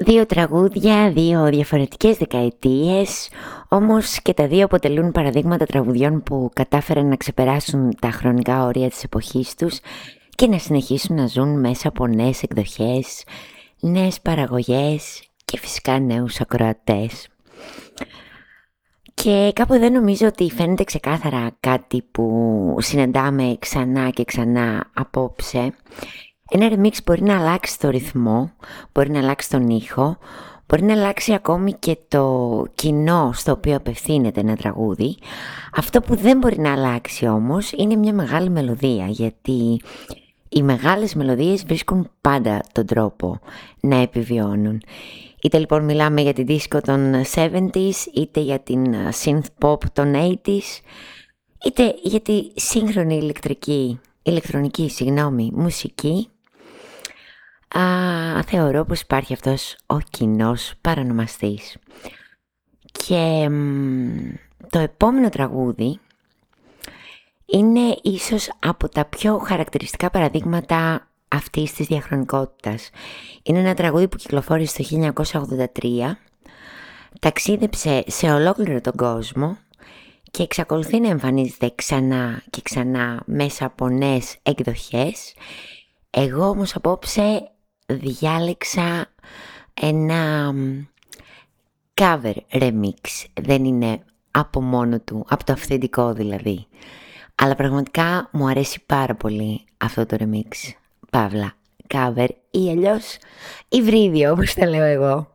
Δύο τραγούδια, δύο διαφορετικές δεκαετίες, όμως και τα δύο αποτελούν παραδείγματα τραγουδιών που κατάφεραν να ξεπεράσουν τα χρονικά όρια της εποχής τους και να συνεχίσουν να ζουν μέσα από νέες εκδοχές, νέες παραγωγές και φυσικά νέους ακροατές. Και κάπου εδώ νομίζω ότι φαίνεται ξεκάθαρα κάτι που συναντάμε ξανά και ξανά απόψε. Ένα remix μπορεί να αλλάξει το ρυθμό, μπορεί να αλλάξει τον ήχο, μπορεί να αλλάξει ακόμη και το κοινό στο οποίο απευθύνεται ένα τραγούδι. Αυτό που δεν μπορεί να αλλάξει όμως είναι μια μεγάλη μελωδία, γιατί οι μεγάλες μελωδίες βρίσκουν πάντα τον τρόπο να επιβιώνουν. Είτε λοιπόν μιλάμε για την disco των 70s, είτε για την synth pop των 80s, είτε για τη σύγχρονη ηλεκτρονική μουσική. Θεωρώ πως υπάρχει αυτός ο κοινός παρανομαστής. Και το επόμενο τραγούδι είναι ίσως από τα πιο χαρακτηριστικά παραδείγματα αυτής της διαχρονικότητας. Είναι ένα τραγούδι που κυκλοφόρησε το 1983, ταξίδεψε σε ολόκληρο τον κόσμο και εξακολουθεί να εμφανίζεται ξανά και ξανά μέσα από νέες εκδοχές. Εγώ όμως απόψε διάλεξα ένα cover remix, δεν είναι από μόνο του, από το αυθεντικό δηλαδή. Αλλά πραγματικά μου αρέσει πάρα πολύ αυτό το remix, παύλα cover ή αλλιώς υβρίδιο όπως τα λέω εγώ.